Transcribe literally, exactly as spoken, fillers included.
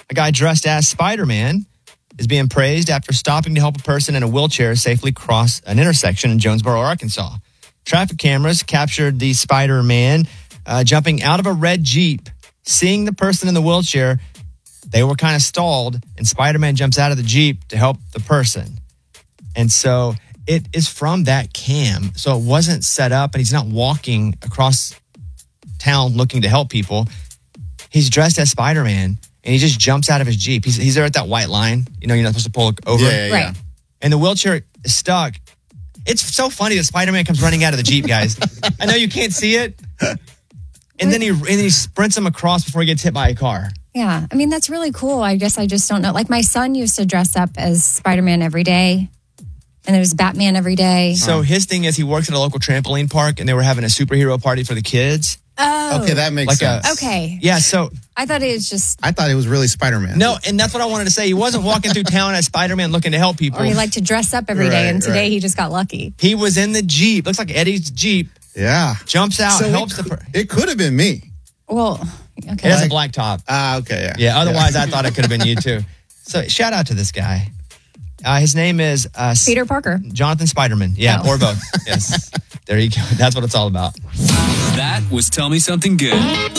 A guy dressed as Spider-Man is being praised after stopping to help a person in a wheelchair safely cross an intersection in Jonesboro, Arkansas. Traffic cameras captured the Spider-Man uh, jumping out of a red Jeep, seeing the person in the wheelchair. They were kind of stalled, and Spider-Man jumps out of the Jeep to help the person. And so it is from that cam. So it wasn't set up, and he's not walking across town looking to help people. He's dressed as Spider-Man, and he just jumps out of his Jeep. He's, he's there at that white line. You know, you're not supposed to pull over. Yeah, yeah, Right. yeah. And the wheelchair is stuck. It's so funny that Spider-Man comes running out of the Jeep, guys. I know you can't see it. And then he and then he sprints him across before he gets hit by a car. Yeah. I mean, that's really cool. I guess I just don't know. Like, my son used to dress up as Spider-Man every day. And there was Batman every day. So his thing is he works at a local trampoline park, and they were having a superhero party for the kids. Oh. Okay, that makes Like a- sense. Okay. Yeah, so I thought it was just, I thought it was really Spider-Man. no, and that's what I wanted to say. He wasn't walking through town as Spider-Man looking to help people. or he liked to dress up every day, Right, and today right. he just got lucky. He was in the Jeep. Looks like Eddie's Jeep. Yeah. Jumps out, So helps it, the cou- per- it could have been me. Well, It okay. has a black top. Ah, okay, yeah. Yeah, otherwise I thought it could have been you too. So shout out to this guy. Uh, his name is uh, Peter Parker. Jonathan Spiderman. Yeah, Oh. or both. Yes. There you go. That's what it's all about. That was Tell Me Something Good.